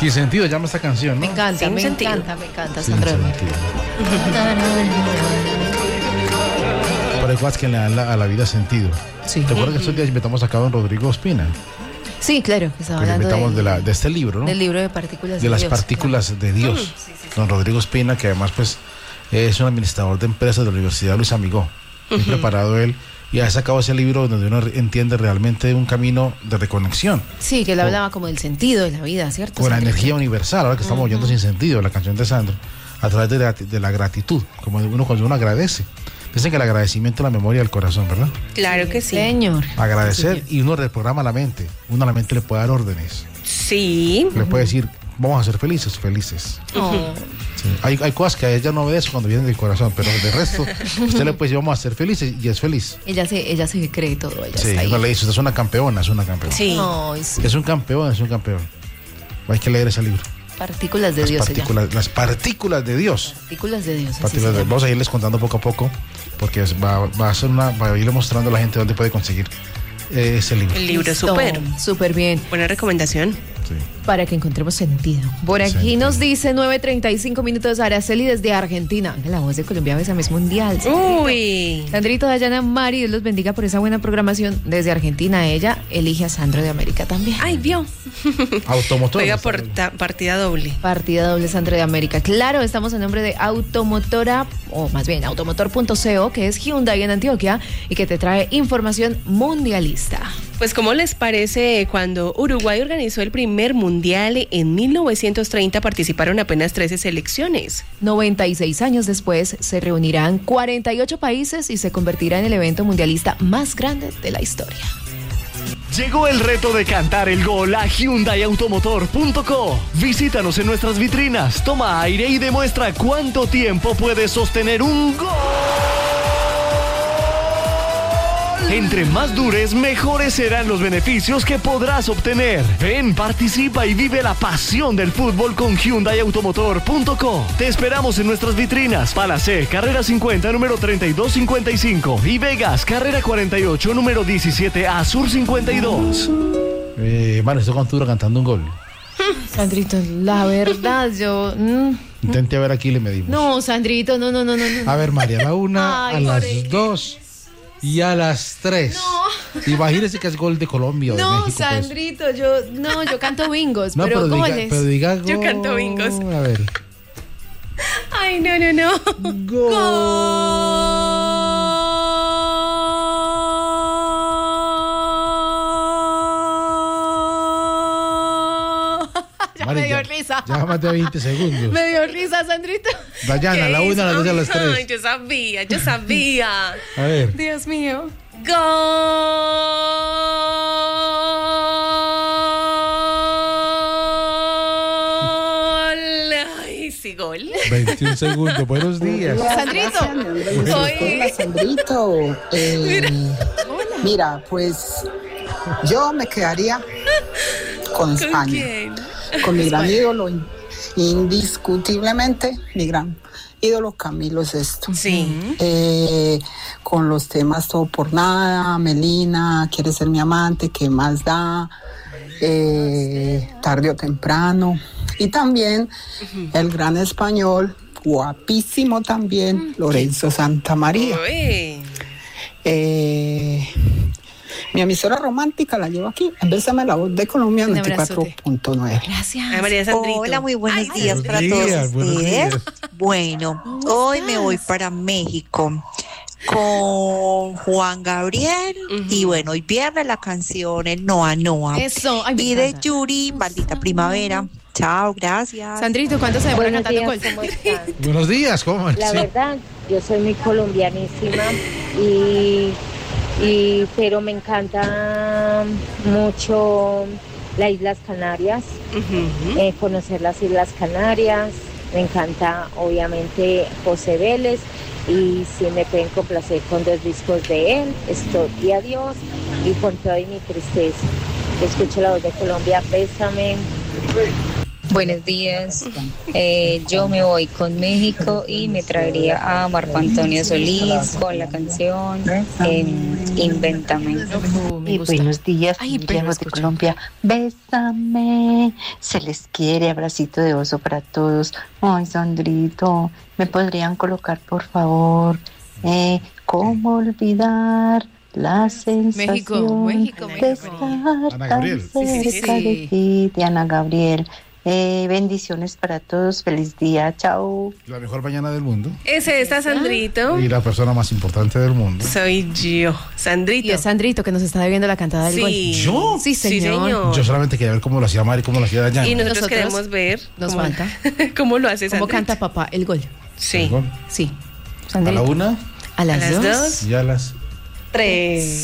Sin sentido llama esta canción, ¿no? Me encanta, Sin me sentido. encanta, Sin Sandra. sentido. Pero hay cosas que le dan a la vida sentido. Sí. ¿Te acuerdas que estos días invitamos a don Rodrigo Ospina? Sí, claro, que estaba Que le hablando invitamos de este libro, ¿no? del libro de partículas De las Dios. partículas de Dios. Don Rodrigo Ospina, que además pues es un administrador de empresas de la Universidad Luis Amigó. Muy preparado él. Y ha sacado ese libro donde uno entiende realmente un camino de reconexión Sí, que él hablaba como del sentido de la vida, ¿cierto? con la Sandrito? energía universal. Ahora que estamos oyendo Sin Sentido, la canción de Sandro, a través de la gratitud, como cuando uno agradece. Dicen que el agradecimiento es la memoria del corazón, ¿verdad? Claro que sí. Señor. Agradecer y uno reprograma la mente. Uno a la mente le puede dar órdenes. Sí. Le puede decir, vamos a ser felices. Oh, Sí. Hay cosas que a ella no obedece cuando vienen del corazón, pero de resto, usted le puede decir, vamos a ser felices y es feliz. ella se cree todo, ella Sí, está ahí. uno le dice, usted es una campeona, es una campeona. Sí. Ay, sí. Es un campeón, es un campeón. Hay que leer ese libro. Partículas de Dios se llama. Las partículas de Dios. Partículas de Dios. así Partículas se de- llama. vamos a irles contando poco a poco, porque va a irle mostrando a la gente dónde puede conseguir ese libro. El libro Listo, súper. súper bien. Buena recomendación. Sí. Para que encontremos sentido. Por aquí Sentido. nos dice 9:35 minutos Araceli desde Argentina. La voz de Colombia Bésame es mundial. Sandrito. Uy. Sandrito, Dayana, Mari, Dios los bendiga por esa buena programación. Desde Argentina, ella elige a Sandro de América también. Ay, vio. Automotor. Juega por partida doble. Partida doble Sandro de América. Claro, estamos en nombre de Automotora, o más bien automotor.co, que es Hyundai en Antioquia y que te trae información mundialista. Pues, ¿cómo les parece cuando Uruguay organizó el primer mundial en 1930? Participaron apenas 13 selecciones. 96 años después, se reunirán 48 países y se convertirá en el evento mundialista más grande de la historia. Llegó el reto de cantar el gol a HyundaiAutomotor.co. Visítanos en nuestras vitrinas, toma aire y demuestra cuánto tiempo puedes sostener un gol. Entre más dures, mejores serán los beneficios que podrás obtener. Ven, participa y vive la pasión del fútbol con HyundaiAutomotor.co. Te esperamos en nuestras vitrinas. Palacé, carrera 50, número 3255. Y Vegas, carrera 48, número 17A, sur 52. Vale, estoy con Turo cantando un gol. Sandrito, la verdad, yo... Intente a ver aquí y le medimos. No, Sandrito, no. A ver, María, a la una, Ay, a las pobre. 2 y a las 3. No. Imagínese que es gol de Colombia o de No, México. pues. Sandrito, yo canto bingos, No, pero diga, goles. pero diga gol. Yo canto bingos. A ver. Ay, no. Ya Mari, me dio risa. Ya más de 20 segundos. Me dio risa, Sandrito. Dayana, a la 1, a las 2 y a las 3. Ay, yo sabía. A ver. Dios mío. Gol. Ay, sí, gol. 21 segundos. Buenos días. Sandrito. Hoy. Sandrito, mira, pues yo me quedaría con ¿Con España, quién? con mi gran ídolo, indiscutiblemente mi gran ídolo Camilo Sesto. Sí. Con los temas Todo por Nada, Melina, Quieres ser mi amante, ¿Qué más da? Tarde o temprano. Y también el gran español, guapísimo también, Lorenzo Santamaría. Uy. Mi emisora romántica la llevo aquí. Bésame la voz de Colombia Un abrazote. 94.9. Gracias. Ay, María Sandrito. Hola, muy buenos días buenos para días, todos buenos ustedes. días. Bueno, ¿Cómo hoy estás? me voy para México con Juan Gabriel y bueno, hoy viernes la canción El Noa Noa Eso. Ay, me y de encanta. Yuri, Maldita Primavera. Chao, gracias. Sandrito, ¿cuánto se demora Buenos cantando días, gol? ¿cómo están? Buenos días, ¿cómo? La Sí. verdad, yo soy muy colombianísima pero me encanta mucho las Islas Canarias, conocer las Islas Canarias. Me encanta, obviamente, José Vélez. Y si me pueden complacer con 2 discos de él, Stop y Adiós, y Con Toda y mi Tristeza. Escucho la voz de Colombia, bésame. Buenos días. Yo me voy con México y me traería a Marco Antonio Solís con la canción Invéntame. Y buenos días, viejos de Colombia. Bésame, se les quiere, abracito de oso para todos. Ay, Sandrito, ¿me podrían colocar, por favor, cómo olvidar la sensación de estar tan cerca de ti, de Ana Gabriel? Bendiciones para todos, feliz día, chao. La mejor mañana del mundo. Ese está Sandrito. Y la persona más importante del mundo. Soy yo, Sandrito. Y es Sandrito que nos está debiendo la cantada del gol. ¿Yo? Sí, señor. Yo solamente quería ver cómo lo hacía Mari, cómo lo hacía Dayana. Y nosotros queremos ver nos falta cómo lo hace cómo Sandrito. canta papá el gol. Sí. ¿El gol? Sí. A Sandrito. la 1. A las 2. Y a las 3.